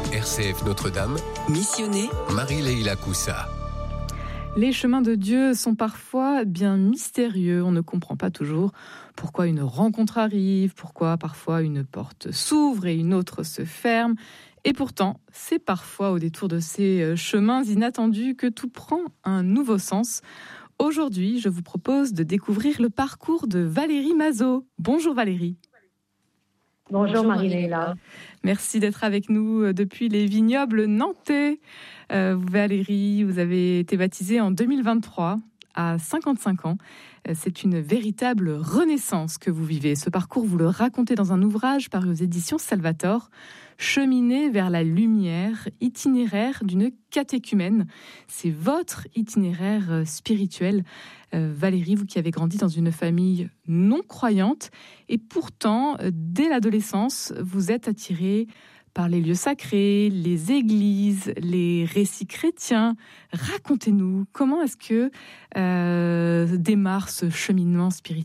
RCF Notre-Dame, Missionné Marie-Leila Coussa. Les chemins de Dieu sont parfois bien mystérieux. On ne comprend pas toujours pourquoi une rencontre arrive, pourquoi parfois une porte s'ouvre et une autre se ferme. Et pourtant, c'est parfois au détour de ces chemins inattendus que tout prend un nouveau sens. Aujourd'hui, je vous propose de découvrir le parcours de Valérie Mazot. Bonjour Valérie. Bonjour Marie-Leila. Merci d'être avec nous depuis les vignobles nantais. Valérie, vous avez été baptisée en 2023 à 55 ans. C'est une véritable renaissance que vous vivez. Ce parcours, vous le racontez dans un ouvrage paru aux éditions Salvator, Cheminer vers la lumière, itinéraire d'une catéchumène. C'est votre itinéraire spirituel. Valérie, vous qui avez grandi dans une famille non croyante, et pourtant, dès l'adolescence, vous êtes attirée par les lieux sacrés, les églises, les récits chrétiens. Racontez-nous, comment est-ce que démarre ce cheminement spirituel ?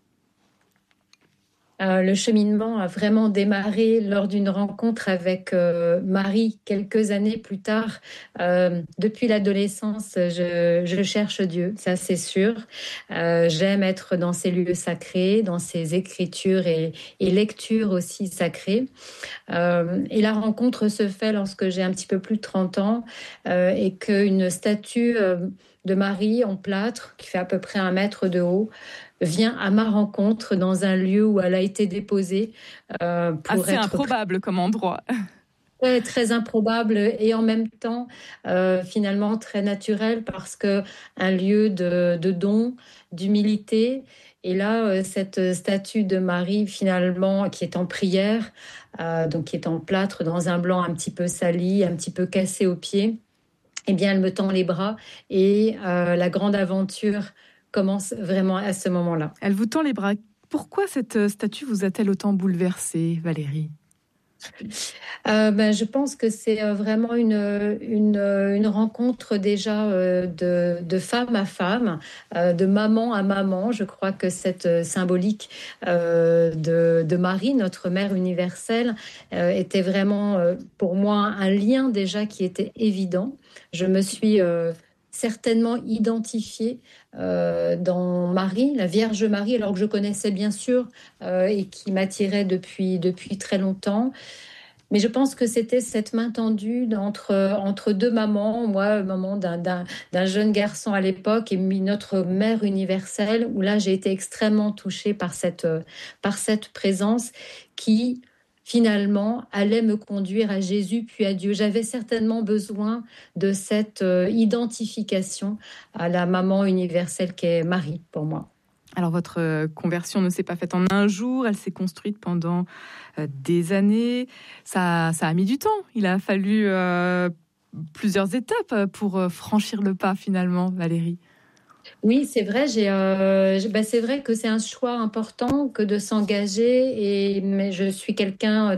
Le cheminement a vraiment démarré lors d'une rencontre avec Marie, quelques années plus tard. Depuis l'adolescence, je cherche Dieu, ça c'est sûr. J'aime être dans ces lieux sacrés, dans ces écritures et lectures aussi sacrées. Et la rencontre se fait lorsque j'ai un petit peu plus de 30 ans et qu'une statue de Marie en plâtre, qui fait à peu près 1 mètre de haut, vient à ma rencontre dans un lieu où elle a été déposée. Assez improbable comme endroit. Très improbable et en même temps finalement très naturel, parce que un lieu de don, d'humilité. Et là, cette statue de Marie, finalement, qui est en prière, donc qui est en plâtre, dans un blanc un petit peu sali, un petit peu cassé aux pieds, eh bien, elle me tend les bras et la grande aventure commence vraiment à ce moment-là. Elle vous tend les bras. Pourquoi cette statue vous a-t-elle autant bouleversée, Valérie ? Je pense que c'est vraiment une rencontre déjà de femme à femme, de maman à maman. Je crois que cette symbolique de Marie, notre mère universelle, était vraiment pour moi un lien déjà qui était évident. Je me suis certainement identifiée dans Marie, la Vierge Marie, alors que je connaissais bien sûr et qui m'attirait depuis très longtemps. Mais je pense que c'était cette main tendue entre deux mamans, moi, maman d'un jeune garçon à l'époque, et notre mère universelle, où là j'ai été extrêmement touchée par cette présence qui finalement allait me conduire à Jésus puis à Dieu. J'avais certainement besoin de cette identification à la maman universelle qu'est Marie pour moi. Alors votre conversion ne s'est pas faite en un jour, elle s'est construite pendant des années. Ça a mis du temps, il a fallu plusieurs étapes pour franchir le pas finalement, Valérie. Oui, c'est vrai. C'est vrai que c'est un choix important que de s'engager, mais je suis quelqu'un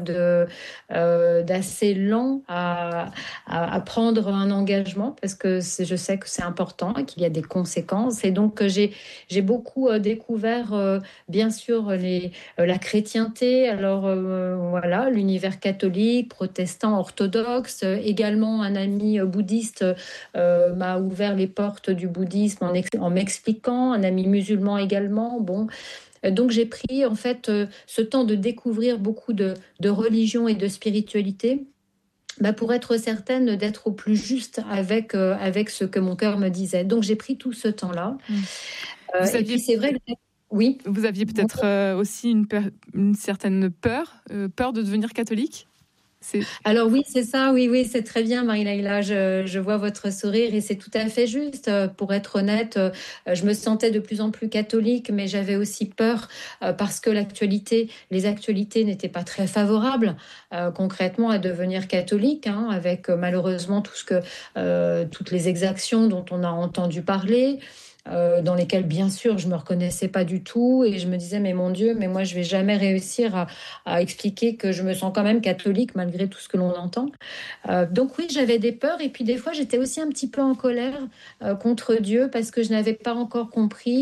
d'assez lent à prendre un engagement, parce que je sais que c'est important et qu'il y a des conséquences. Et donc j'ai beaucoup découvert bien sûr la chrétienté. Alors voilà, l'univers catholique, protestant, orthodoxe. Également, un ami bouddhiste m'a ouvert les portes du bouddhisme en m'expliquant, un ami musulman également. Bon, donc j'ai pris en fait ce temps de découvrir beaucoup de religion et de spiritualité, pour être certaine d'être au plus juste avec ce que mon cœur me disait. Donc j'ai pris tout ce temps-là. Et puis c'est vrai que oui. Vous aviez peut-être aussi une certaine peur de devenir catholique ? Alors oui, c'est ça, oui, c'est très bien, Marie-Leila, je vois votre sourire et c'est tout à fait juste. Pour être honnête, je me sentais de plus en plus catholique, mais j'avais aussi peur parce que les actualités n'étaient pas très favorables concrètement à devenir catholique, avec malheureusement toutes les exactions dont on a entendu parler. Dans lesquelles, bien sûr, je me reconnaissais pas du tout, et je me disais, mais mon Dieu, mais moi, je vais jamais réussir à expliquer que je me sens quand même catholique malgré tout ce que l'on entend. Donc oui, j'avais des peurs, et puis des fois, j'étais aussi un petit peu en colère contre Dieu parce que je n'avais pas encore compris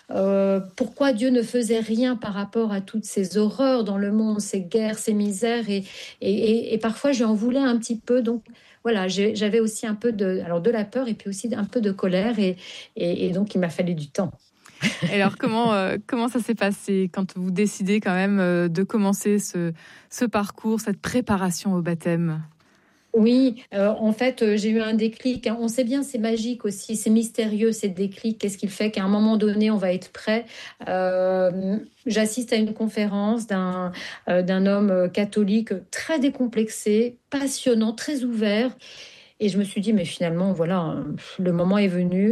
pourquoi Dieu ne faisait rien par rapport à toutes ces horreurs dans le monde, ces guerres, ces misères. Et parfois, je lui en voulais un petit peu. Donc, voilà, j'avais aussi un peu de la peur et puis aussi un peu de colère. Et donc, il m'a fallu du temps. Et alors, comment ça s'est passé quand vous décidez quand même de commencer ce parcours, cette préparation au baptême? Oui, en fait, j'ai eu un déclic. On sait bien, c'est magique aussi, c'est mystérieux, ces déclics. Qu'est-ce qu'il fait qu'à un moment donné, on va être prêt? J'assiste à une conférence d'un homme catholique très décomplexé, passionnant, très ouvert. Et je me suis dit, mais finalement, voilà, le moment est venu.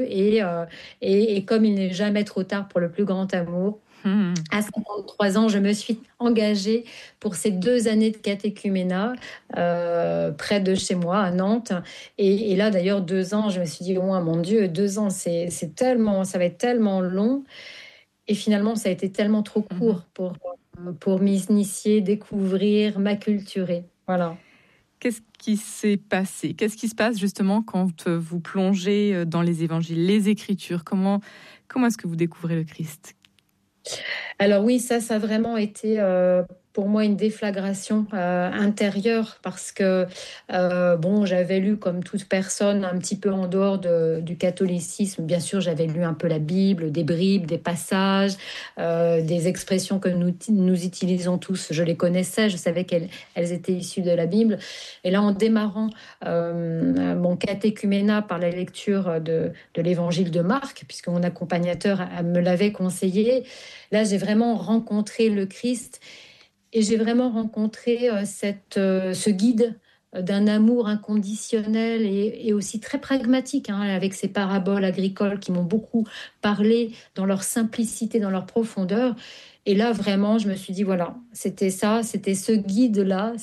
Et comme il n'est jamais trop tard pour le plus grand amour, à 53 ans, je me suis engagée pour ces 2 années de catéchuménat près de chez moi, à Nantes. Et là, d'ailleurs, 2 ans, je me suis dit, oh mon Dieu, 2 ans, c'est tellement, ça va être tellement long. Et finalement, ça a été tellement trop court pour m'initier, découvrir, m'acculturer. Voilà. Qu'est-ce qui s'est passé? Qu'est-ce qui se passe justement quand vous plongez dans les évangiles, les Écritures? Comment est-ce que vous découvrez le Christ? Alors oui, ça a vraiment été pour moi une déflagration intérieure parce que bon, j'avais lu comme toute personne un petit peu en dehors du catholicisme. Bien sûr, j'avais lu un peu la Bible, des bribes, des passages, des expressions que nous utilisons tous. Je les connaissais, je savais qu'elles étaient issues de la Bible. Et là, en démarrant mon catéchuménat par la lecture de l'évangile de Marc, puisque mon accompagnateur me l'avait conseillé, là, j'ai vraiment rencontré le Christ et j'ai vraiment rencontré ce guide d'un amour inconditionnel et aussi très pragmatique, hein, avec ces paraboles agricoles qui m'ont beaucoup parlé dans leur simplicité, dans leur profondeur. Et là, vraiment, je me suis dit, voilà, c'était ça, c'était ce guide-là,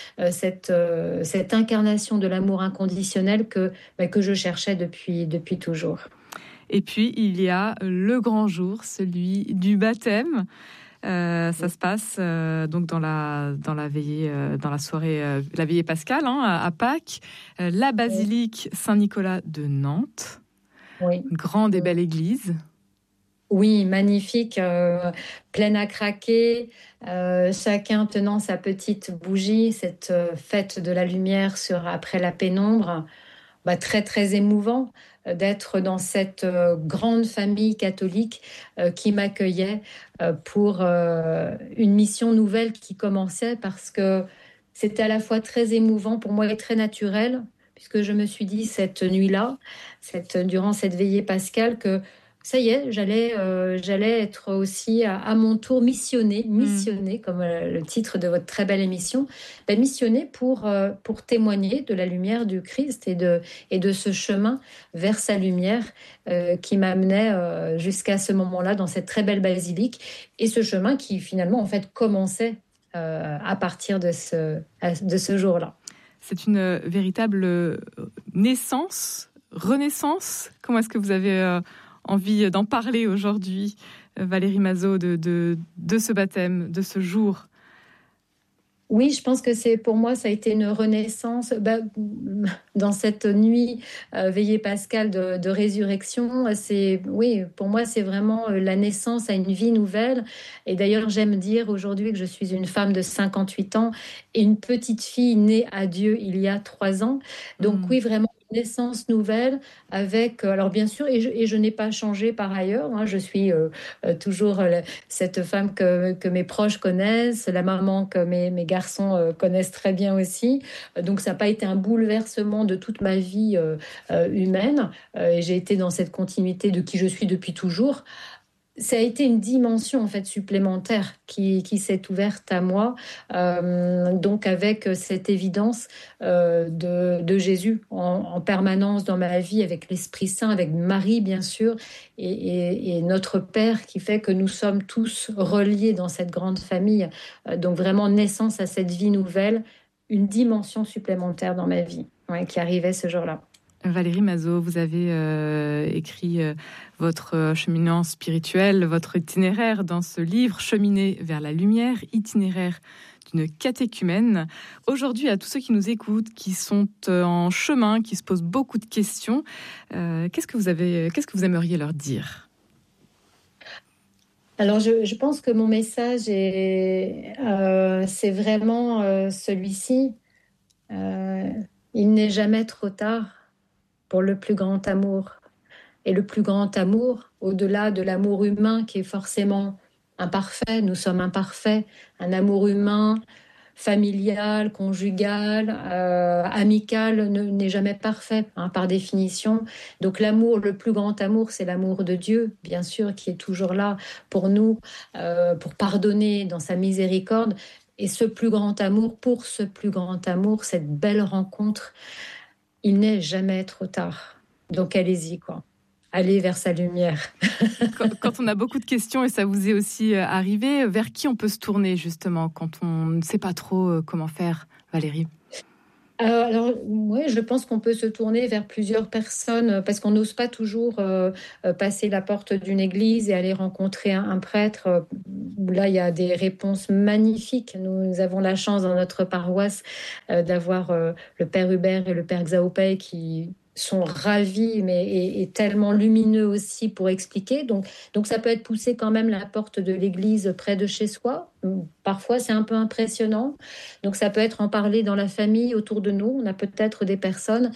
cette incarnation de l'amour inconditionnel que je cherchais depuis toujours. Et puis, il y a le grand jour, celui du baptême. Ça se passe donc dans la veillée, dans la soirée, la veillée pascale, hein, à Pâques, la basilique Saint-Nicolas de Nantes, oui. Grande et belle église. Oui, magnifique, pleine à craquer, chacun tenant sa petite bougie, cette fête de la lumière après la pénombre. Très, très émouvant d'être dans cette grande famille catholique qui m'accueillait pour une mission nouvelle qui commençait parce que c'était à la fois très émouvant pour moi et très naturel, puisque je me suis dit cette nuit-là, durant cette veillée pascale, que ça y est, j'allais être aussi à mon tour missionnée, comme le titre de votre très belle émission, missionnée pour témoigner de la lumière du Christ et de ce chemin vers sa lumière qui m'amenait jusqu'à ce moment-là dans cette très belle basilique, et ce chemin qui finalement en fait commençait à partir de ce jour-là. C'est une véritable naissance, renaissance. Comment est-ce que vous avez envie d'en parler aujourd'hui, Valérie Mazot, de ce baptême, de ce jour? Oui, je pense que pour moi, ça a été une renaissance dans cette nuit veillée pascale de résurrection. Oui, pour moi, c'est vraiment la naissance à une vie nouvelle. Et d'ailleurs, j'aime dire aujourd'hui que je suis une femme de 58 ans et une petite fille née à Dieu il y a 3 ans. Donc oui, vraiment une naissance nouvelle avec, alors bien sûr, et je n'ai pas changé par ailleurs, hein, je suis toujours cette femme que mes proches connaissent, la maman que mes garçons connaissent très bien aussi. Donc ça n'a pas été un bouleversement de toute ma vie humaine. Et j'ai été dans cette continuité de qui je suis depuis toujours. Ça a été une dimension en fait supplémentaire qui s'est ouverte à moi, donc avec cette évidence de Jésus en permanence dans ma vie, avec l'Esprit Saint, avec Marie bien sûr, et notre Père qui fait que nous sommes tous reliés dans cette grande famille. Donc vraiment naissance à cette vie nouvelle, une dimension supplémentaire dans ma vie, qui arrivait ce jour-là. Valérie Mazot, vous avez écrit votre cheminement spirituel, votre itinéraire dans ce livre, Cheminer vers la lumière, itinéraire d'une catéchumène. Aujourd'hui, à tous ceux qui nous écoutent, qui sont en chemin, qui se posent beaucoup de questions, qu'est-ce que vous aimeriez leur dire ? Alors, je pense que mon message c'est vraiment celui-ci. Euh, il n'est jamais trop tard pour le plus grand amour. Et le plus grand amour, au-delà de l'amour humain qui est forcément imparfait, nous sommes imparfaits, un amour humain, familial, conjugal, amical n'est jamais parfait, hein, par définition. Donc l'amour, le plus grand amour, c'est l'amour de Dieu, bien sûr, qui est toujours là pour nous, pour pardonner dans sa miséricorde. Et ce plus grand amour, pour ce plus grand amour, cette belle rencontre, il n'est jamais trop tard. Donc allez-y, quoi. Allez vers sa lumière. Quand on a beaucoup de questions, et ça vous est aussi arrivé, vers qui on peut se tourner justement quand on ne sait pas trop comment faire, Valérie? Alors, oui, je pense qu'on peut se tourner vers plusieurs personnes parce qu'on n'ose pas toujours passer la porte d'une église et aller rencontrer un prêtre. Là, il y a des réponses magnifiques. Nous avons la chance dans notre paroisse d'avoir le Père Hubert et le Père Xaopei qui sont ravis, mais et tellement lumineux aussi pour expliquer. Donc, ça peut être pousser quand même la porte de l'église près de chez soi. Parfois, c'est un peu impressionnant. Donc, ça peut être en parler dans la famille, autour de nous. On a peut-être des personnes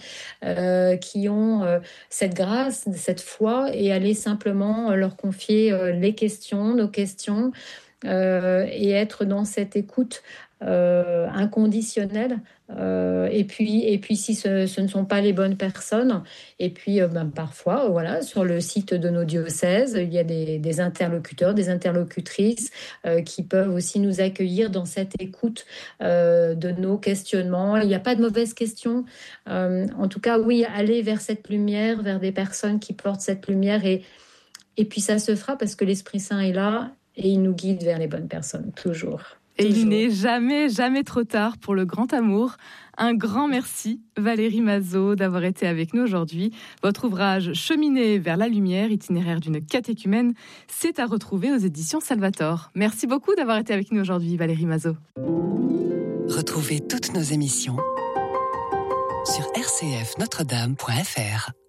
qui ont cette grâce, cette foi, et aller simplement leur confier les questions, nos questions, et être dans cette écoute inconditionnelle. Et puis si ce ne sont pas les bonnes personnes, et puis parfois, voilà, sur le site de nos diocèses, il y a des interlocuteurs, des interlocutrices qui peuvent aussi nous accueillir dans cette écoute de nos questionnements. Il n'y a pas de mauvaises questions. En tout cas, oui, aller vers cette lumière, vers des personnes qui portent cette lumière, et puis ça se fera parce que l'Esprit Saint est là et il nous guide vers les bonnes personnes, toujours. Et il n'est jamais, jamais trop tard pour le grand amour. Un grand merci, Valérie Mazot, d'avoir été avec nous aujourd'hui. Votre ouvrage « Cheminer vers la lumière, itinéraire d'une catéchumène », c'est à retrouver aux éditions Salvator. Merci beaucoup d'avoir été avec nous aujourd'hui, Valérie Mazot. Retrouvez toutes nos émissions sur rcfnotredame.fr.